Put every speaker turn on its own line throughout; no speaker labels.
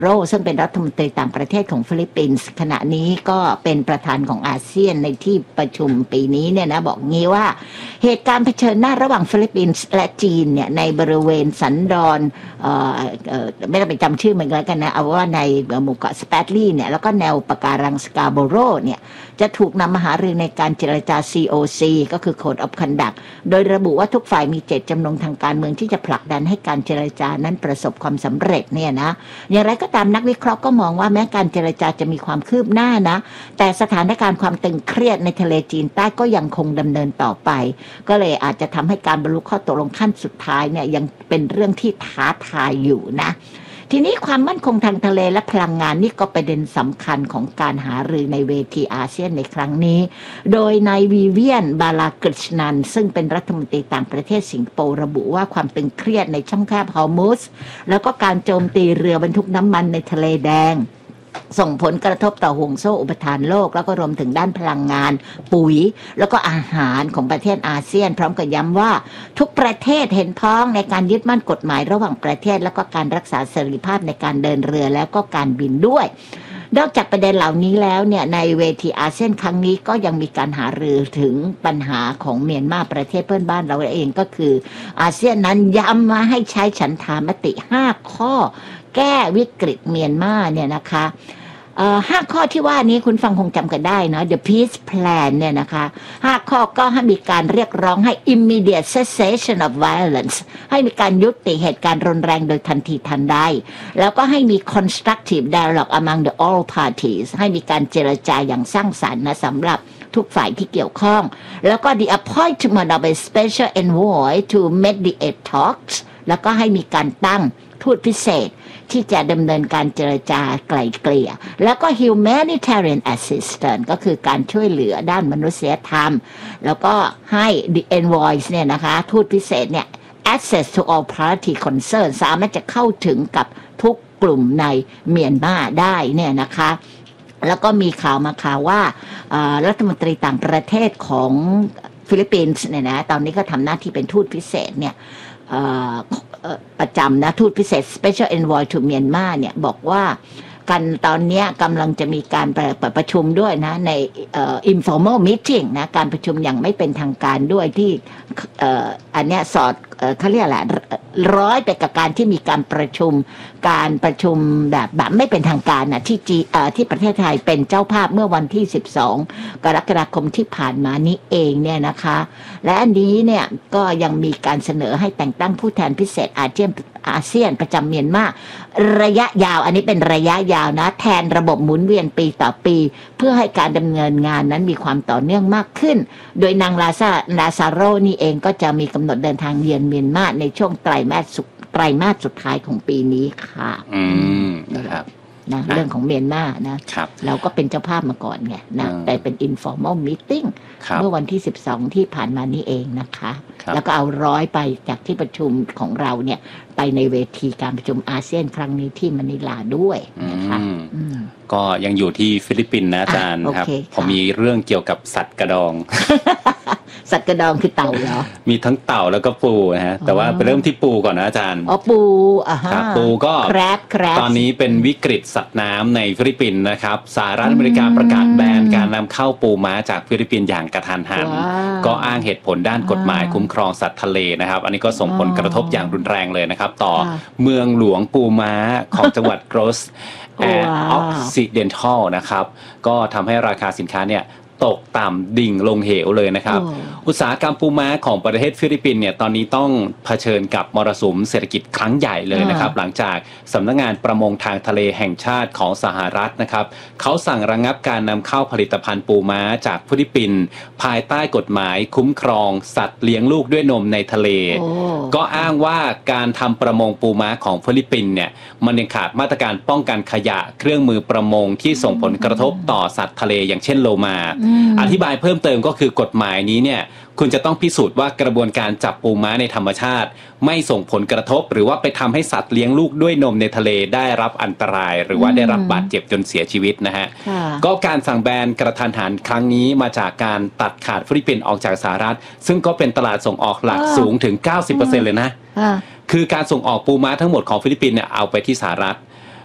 โรซึ่งเป็นรัฐมนตรีต่างประเทศของฟิลิปปินส์ขณะนี้ก็เป็นประธานของอาเซียนในที่ประชุมปีนี้เนี่ยนะบอกงี้ว่าเหตุการณ์เผชิญหน้าระหว่างฟิลิปปินส์และจีนเนี่ยในบริเวณสันดอนไม่ต้องไปจำชื่อมันแล้วกันนะเอาว่าในหมู่เกาะสเปตลีเนี่ยแล้วก็แนวปะการังสกาโบโรเนี่ยจะถูกนำมาหารือในการเจรจา COC ก็คือ Code of Conduct โดยระบุว่าทุกฝ่ายมีเจตจำนงทางการเมืองที่จะผลักดันให้การเจรจานั้นประสบความสำเร็จเนี่ยนะอย่างไรก็ตามนักวิเคราะห์ก็มองว่าแม้การเจรจาจะมีความคืบหน้านะแต่สถานการณ์ความตึงเครียดในทะเลจีนใต้ก็ยังคงดำเนินต่อไปก็เลยอาจจะทำให้การบรรลุข้อตกลงขั้นสุดท้ายเนี่ยยังเป็นเรื่องที่ท้าทายอยู่นะทีนี้ความมั่นคงทางทะเลและพลังงานนี่ก็ประเด็นสำคัญของการหารือในเวทีอาเซียนในครั้งนี้โดยนายวีเวียนบาลากฤษณันซึ่งเป็นรัฐมนตรีต่างประเทศสิงคโปร์ระบุว่าความตึงเครียดในช่องแคบฮอร์มุซแล้วก็การโจมตีเรือบรรทุกน้ำมันในทะเลแดงส่งผลกระทบต่อห่วงโซ่อุปทานโลกแล้วก็รวมถึงด้านพลังงานปุ๋ยแล้วก็อาหารของประเทศอาเซียนพร้อมกับย้ำว่าทุกประเทศเห็นพ้องในการยึดมั่นกฎหมายระหว่างประเทศแล้วก็การรักษาเสรีภาพในการเดินเรือแล้วก็การบินด้วยนอกจากประเด็นเหล่านี้แล้วเนี่ยในเวทีอาเซียนครั้งนี้ก็ยังมีการหารือถึงปัญหาของเมียนมาประเทศเพื่อนบ้านเราเองก็คืออาเซียนนั้นย้ำมาให้ใช้ฉันทามติ5ข้อแก้วิกฤตเมียนมาเนี่ยนะคะ5 ข้อที่ว่านี้คุณฟังคงจำกันได้นะ The Peace Plan เนี่ยนะคะ5 ข้อก็ให้มีการเรียกร้องให้ immediate cessation of violence ให้มีการยุติเหตุการณ์รุนแรงโดยทันทีทันใดแล้วก็ให้มี constructive dialogue among the all parties ให้มีการเจรจาอย่างสร้างสรรค์นะสำหรับทุกฝ่ายที่เกี่ยวข้องแล้วก็ the appointment of a special envoy to mediate talks แล้วก็ให้มีการตั้งทูตพิเศษที่จะดำเนินการเจรจาไกล่เกลี่ยแล้วก็ humanitarian assistance ก็คือการช่วยเหลือด้านมนุษยธรรมแล้วก็ให้ the envoys เนี่ยนะคะทูตพิเศษเนี่ย access to all party concerned สามารถจะเข้าถึงกับทุกกลุ่มในเมียนมาได้เนี่ยนะคะแล้วก็มีข่าวมาว่ารัฐมนตรีต่างประเทศของฟิลิปปินส์เนี่ยนะตอนนี้ก็ทำหน้าที่เป็นทูตพิเศษเนี่ยประจำนะทูตพิเศษ Special Envoy to Myanmar เนี่ยบอกว่ากันตอนนี้กำลังจะมีการประชุมด้วยนะในinformal meeting นะการประชุมอย่างไม่เป็นทางการด้วยที่อันเนี้ยสอดเขาเรียกอะไรร้อยไปกับการที่มีการประชุมแบบไม่เป็นทางการนะที่ประเทศไทยเป็นเจ้าภาพเมื่อวันที่12 กรกฎาคมที่ผ่านมานี้เองเนี่ยนะคะและอันนี้เนี่ยก็ยังมีการเสนอให้แต่งตั้งผู้แทนพิเศษอาเซียนประจำเมียนมาระยะยาวอันนี้เป็นระยะยาวนะแทนระบบหมุนเวียนปีต่อปีเพื่อให้การดำเนินงานนั้นมีความต่อเนื่องมากขึ้นโดยนางลาซาโรนี่เองก็จะมีกำหนดเดินทางเยือนเมียนมาในช่วงไตรมาสสุดท้ายของปีนี้ค่ะ
นะครับ
นะเรื่องของเมียนมานะเราก็เป็นเจ้าภาพมาก่อนไงนะแต่เป็น informal meeting เมื่อวันที่12ที่ผ่านมานี้เองนะคะแล้วก็เอาร้อยไปจากที่ประชุมของเราเนี่ยไปในเวทีการประชุมอาเซียนครั้งนี้ที่มะนิลาด้วยนะคะ
ก็ยังอยู่ที่ฟิลิปปินส์นะอาจารย์ครับผมมีเรื่องเกี่ยวกับสัตว์กระดอง
สัตว์กระดองคือเต่าเหรอ
มีทั้งเต่าแล้วก็ปูนะฮะแต่ว่าไปเริ่มที่ปูก่อนนะอาจารย์
ปู
ปูก็ตอนนี้เป็นวิกฤตสัตว์น้ำในฟิลิปปินส์นะครับสหรัฐอเมริกาประกาศแบนการนำเข้าปูม้าจากฟิลิปปินส์อย่างกระทันหันก็อ้างเหตุผลด้านกฎหมายคุ้มครองสัตว์ทะเลนะครับอันนี้ก็ส่งผลกระทบอย่างรุนแรงเลยนะครับต่อเมืองหลวงปูม้าของจังหวัดโกรสออกซิเดนทัลนะครับก็ทำให้ราคาสินค้าเนี่ยตกต่ำดิ่งลงเหวเลยนะครับอุตสาหกรรมปูม้าของประเทศฟิลิปปินส์เนี่ยตอนนี้ต้องเผชิญกับมรสุมเศรษฐกิจครั้งใหญ่เลยนะครับหลังจากสำนักงานประมงทางทะเลแห่งชาติของสหรัฐนะครับเขาสั่งระงับการนำเข้าผลิตภัณฑ์ปูม้าจากฟิลิปปินส์ภายใต้กฎหมายคุ้มครองสัตว์เลี้ยงลูกด้วยนมในทะเลก็อ้างว่าการทำประมงปูม้าของฟิลิปปินส์เนี่ยมันยังขาดมาตรการป้องกันขยะเครื่องมือประมงที่ส่งผลกระทบต่อสัตว์ทะเลอย่างเช่นโลมาอธิบายเพิ่มเติมก็คือกฎหมายนี้เนี่ยคุณจะต้องพิสูจน์ว่ากระบวนการจับปูม้าในธรรมชาติไม่ส่งผลกระทบหรือว่าไปทำให้สัตว์เลี้ยงลูกด้วยนมในทะเลได้รับอันตรายหรือว่าได้รับบาดเจ็บจนเสียชีวิตนะฮะก็การสั่งแบนกระทันหันครั้งนี้มาจากการตัดขาดฟิลิปปินส์ออกจากสหรัฐซึ่งก็เป็นตลาดส่งออกหลักสูงถึง 90% เลยนะคือการส่งออกปูม้าทั้งหมดของฟิลิปปินส์เนี่ยเอาไปที่สหรัฐ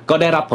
ก็ได้รับ